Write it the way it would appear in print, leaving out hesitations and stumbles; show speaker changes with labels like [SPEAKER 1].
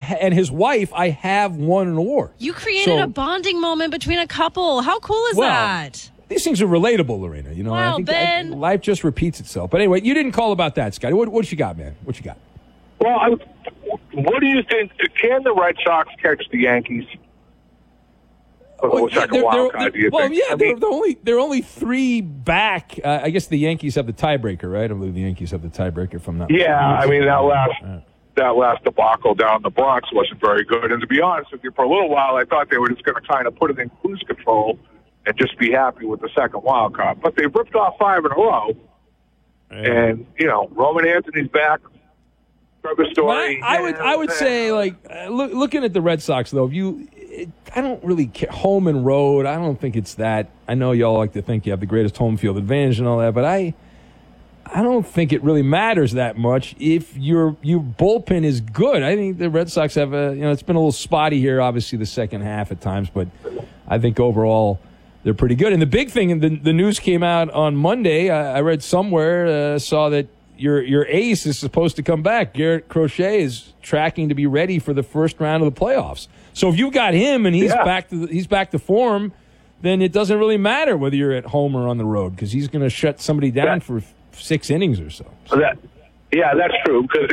[SPEAKER 1] and his wife, I have won an award.
[SPEAKER 2] You created a bonding moment between a couple. How cool is that?
[SPEAKER 1] These things are relatable, Lorena. You know,
[SPEAKER 2] wow,
[SPEAKER 1] I think
[SPEAKER 2] Ben.
[SPEAKER 1] life just repeats itself. But anyway, you didn't call about that, Scotty. What you got, man? What you got?
[SPEAKER 3] Well, what do you think? Can the Red Sox catch the Yankees?
[SPEAKER 1] They're only 3 back. I guess the Yankees have the tiebreaker, right? I believe the Yankees have the tiebreaker. If I'm not mistaken.
[SPEAKER 3] I mean that last debacle down in the Bronx wasn't very good. And to be honest with you, for a little while, I thought they were just going to kind of put it in cruise control and just be happy with the second wild card. But they've ripped off 5 in a row, and Roman Anthony's back. Trevor Story.
[SPEAKER 1] I would say, like, looking at the Red Sox, though, I don't really care. Home and road, I don't think it's that. I know y'all like to think you have the greatest home field advantage and all that, but I don't think it really matters that much if your bullpen is good. I think the Red Sox have it's been a little spotty here, obviously, the second half at times, but I think overall they're pretty good. And the big thing, and the news came out on Monday, I read somewhere, saw that your ace is supposed to come back. Garrett Crochet is tracking to be ready for the first round of the playoffs. So if you've got him and he's back to form, then it doesn't really matter whether you're at home or on the road because he's going to shut somebody down for 6 innings or so.
[SPEAKER 3] That's true because